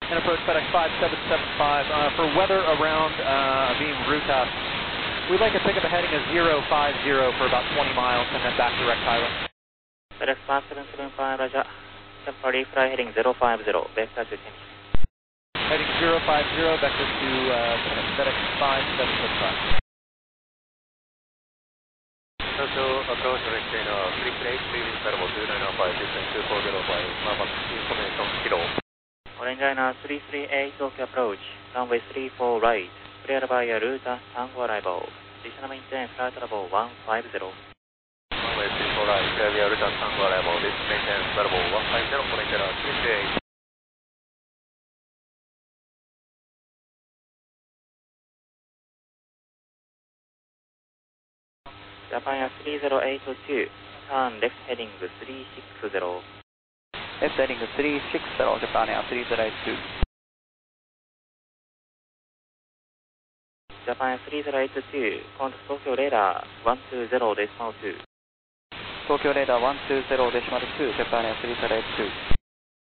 And approach FedEx 5775. For weather around being Ruta, we'd like to pick up a heading of 050 for about 20 miles and then back direct highway. FedEx 5775, Roger. Temporary fly heading 050, vector to change. Heading 050, vector to FedEx 5775. Tokyo approach maintain Triple 8 Incredible 295, 240 information kilo. Orange Liner 338 Tokyo approach, runway 34 right, clear by Ruta Tango arrival. Additional maintain flight level 150. Runway 34 right, clear by Ruta Tango arrival. This maintain flight level 150, Orange Liner 338. Japan Air 3082, turn left heading 360. Left heading 360, Japan Air 3082. Japan Air 3082, contact Tokyo radar 120.2. Tokyo radar 120.2, Japan Air 3082.